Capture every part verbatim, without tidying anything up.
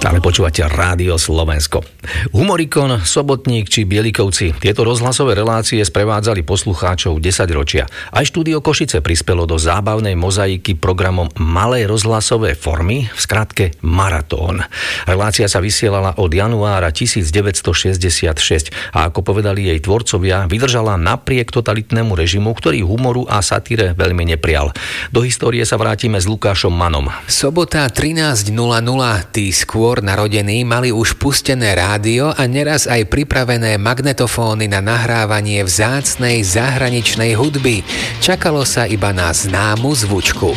Stále počúvate Rádio Slovensko. Humorikon, Sobotník či Bielikovci. Tieto rozhlasové relácie sprevádzali poslucháčov desaťročia. Aj štúdio Košice prispelo do zábavnej mozaiky programom malej rozhlasové formy, v skratke Maratón. Relácia sa vysielala od januára devätnásťstošesťdesiatšesť a ako povedali jej tvorcovia, vydržala napriek totalitnému režimu, ktorý humoru a satíre veľmi neprijal. Do histórie sa vrátime s Lukášom Manom. Sobota trinásť nula nula. Tí skôr narodení mali už pustené rádio a neraz aj pripravené magnetofóny na nahrávanie vzácnej zahraničnej hudby. Čakalo sa iba na známu zvučku.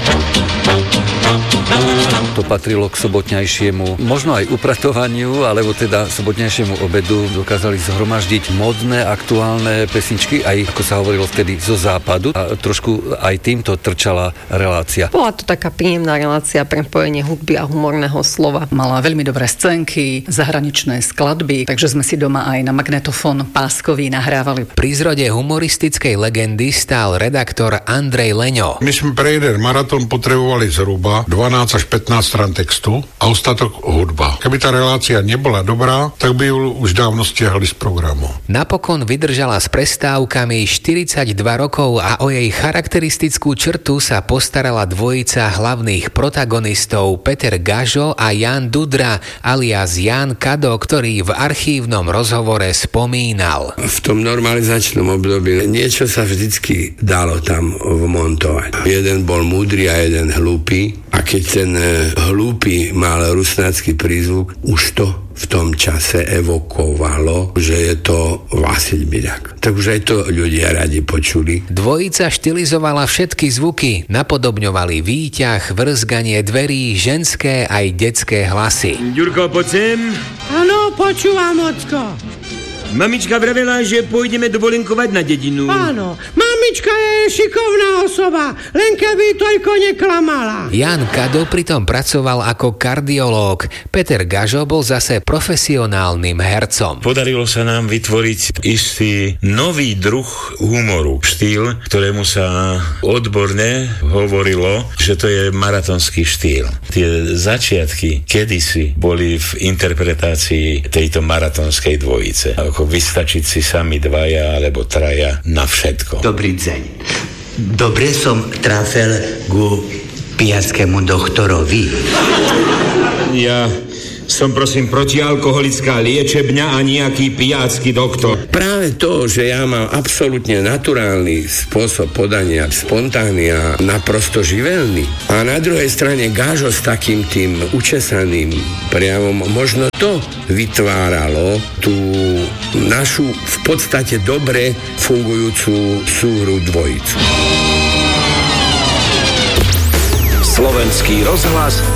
To patrilo k sobotňajšiemu, možno aj upratovaniu, alebo teda sobotňajšiemu obedu dokázali zhromaždiť modné, aktuálne pesničky, aj ako sa hovorilo vtedy zo západu, a trošku aj týmto trčala relácia. Bola to taká príjemná relácia, prepojenie hudby a humorného slova. Mala veľmi dobré scénky, zahraničné skladby, takže sme si doma aj na magnetofón páskový nahrávali. Pri zrode humoristickej legendy stál redaktor Andrej Leňo. My sme pre jeden maratón potrebovali zhruba dvanásť až pätnásť strán textu a ostatok hudba. Keby tá relácia nebola dobrá, tak by ju už dávno stiahli z programu. Napokon vydržala s prestávkami štyridsaťdva rokov a o jej charakteristickú črtu sa postarala dvojica hlavných protagonistov Peter Gažo a Jan Dudra alias Jan Kado, ktorý v archívnom rozhovore spomínal. V tom normalizačnom období niečo sa vždycky dalo tam vmontovať. Jeden bol múdry a jeden hlúpy a keď ten hlúpy mal rusnácky prízvuk, už to v tom čase evokovalo, že je to Vasil Biľak. Tak už aj to ľudia radi počuli. Dvojica štilizovala všetky zvuky, napodobňovali výťah, vrzganie dverí, ženské aj detské hlasy. Ďurko, poď sem. Áno, počúvam, ocko. Mamička vravela, že pôjdeme dovolenkovať na dedinu. Áno, mamička je šikovná osoba, len keby toľko neklamala. Jan Kado pritom pracoval ako kardiológ. Peter Gažo bol zase profesionálnym hercom. Podarilo sa nám vytvoriť istý nový druh humoru. Štýl, ktorému sa odborne hovorilo, že to je maratonský štýl. Tie začiatky kedysi boli v interpretácii tejto maratonskej dvojice. Ako vystačiť si sami dvaja alebo traja na všetko. Dobrý deň. Dobre som trafil ku pijackému doktorovi. Ja som prosím protialkoholická liečebňa a nejaký pijácky doktor. Práve to, že ja mám absolútne naturálny spôsob podania, spontánny a naprosto živelný. A na druhej strane Gážo s takým tým učesaným prejavom, možno to vytváralo tú našu v podstate dobre fungujúcu súhru dvojicu. Slovenský rozhlas